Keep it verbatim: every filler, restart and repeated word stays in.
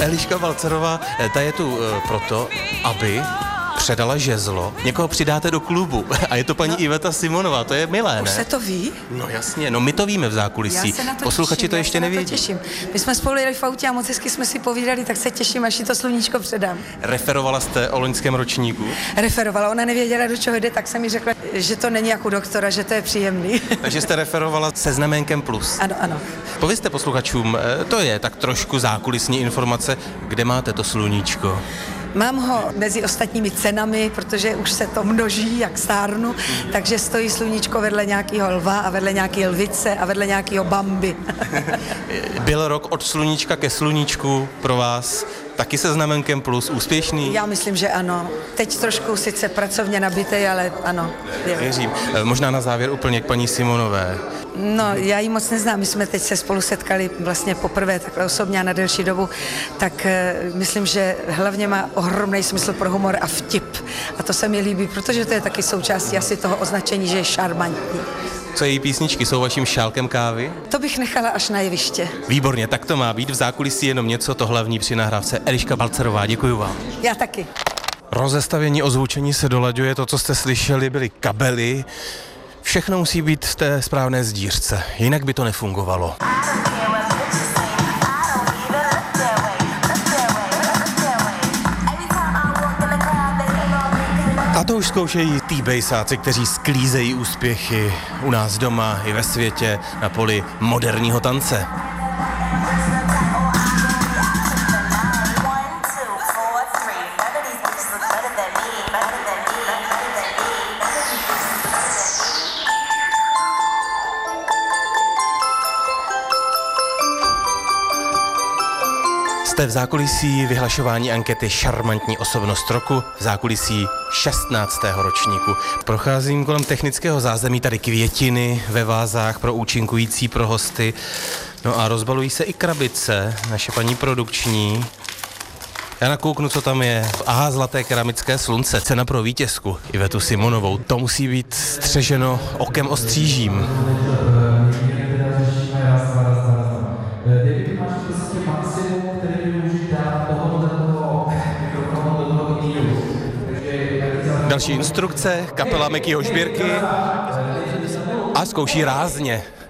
Eliška Balcarová, ta je tu proto, aby předala žezlo. Někoho přidáte do klubu a je to paní no, Iveta Simonová, to je milé, ne? Už se to ví? No jasně, no my to víme v zákulisí. To Posluchači těším, to ještě já se nevědí. Na to těším. My jsme spolu jeli v autě a moc hezky jsme si povídali, tak se těším, až jí to sluníčko předám. Referovala jste o loňském ročníku? Referovala, ona nevěděla, do čeho jde, tak jsem mi řekla, že to není jako doktora, že to je příjemný. Takže jste referovala se znaménkem plus. Ano, ano. Povězte posluchačům, to je tak trošku zákulisní informace, kde máte to sluníčko? Mám ho mezi ostatními cenami, protože už se to množí, jak stárnu, takže stojí sluníčko vedle nějakého lva a vedle nějaké lvice a vedle nějakého bamby. Byl rok od sluníčka ke sluníčku pro vás taky se znamenkem plus úspěšný? Já myslím, že ano. Teď trošku sice pracovně nabitej, ale ano. Je. Věřím. Možná na závěr úplně k paní Simonové. No, já ji moc neznám, my jsme teď se spolu setkali vlastně poprvé takhle osobně a na delší dobu, tak uh, myslím, že hlavně má ohromný smysl pro humor a vtip. A to se mi líbí, protože to je taky součástí asi toho označení, že je šarmantní. Co její písničky jsou vaším šálkem kávy? To bych nechala až na jeviště. Výborně, tak to má být. V zákulisí jenom něco, to hlavní při nahrávce. Eliška Balcarová, děkuji vám. Já taky. Rozestavění, ozvučení se dolaďuje, to, co jste slyšeli, byly kabely. Všechno musí být v té správné zdířce, jinak by to nefungovalo. A to už zkoušejí T-Basáci, kteří sklízejí úspěchy u nás doma i ve světě na poli moderního tance. Jste v zákulisí vyhlašování ankety Šarmantní osobnost roku, v zákulisí šestnáctého ročníku. Procházím kolem technického zázemí, tady květiny ve vázách pro účinkující, pro hosty. No a rozbalují se i krabice, naše paní produkční. Já nakouknu, co tam je. Aha, zlaté keramické slunce, cena pro vítězku Ivetu Simonovou. To musí být střeženo okem ostřížím. Další instrukce, kapela Mekyho Žbírky a zkouší rázně.